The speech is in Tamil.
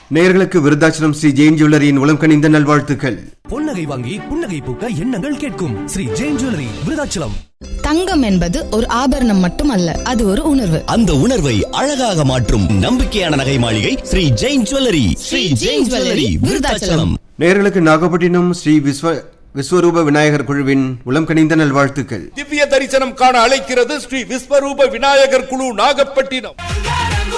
நேயர்களுக்கு விருதாச்சலம் ஸ்ரீ ஜெயின் ஜுவல்லரியின் உளம் கனிந்த நல்வாழ்த்துக்கள். பொன்னகை வாங்கி புன்னகை பூக்க எண்ணங்கள் கேட்கும் ஸ்ரீ ஜெயின் ஜுவல்லரி, விருதாச்சலம். தங்கம் என்பது ஒரு ஆபரணம் மட்டுமல்ல, அது ஒரு உணர்வு. அந்த உணர்வை அழகாக மாற்றும் நம்பிக்கையான நகை மாளிகை ஸ்ரீ ஜெயின் ஜுவல்லரி. ஸ்ரீ ஜெயின் ஜுவல்லரி, விருதாச்சலம். நேயர்களுக்கு நாகப்பட்டினம் ஸ்ரீ விஸ்வரூப விநாயகர் குழுவின் உளம் கனிந்த நல்வாழ்த்துக்கள். திவ்ய தரிசனம் காண அழைக்கிறது ஸ்ரீ விஸ்வரூப விநாயகர் குழு, நாகப்பட்டினம்.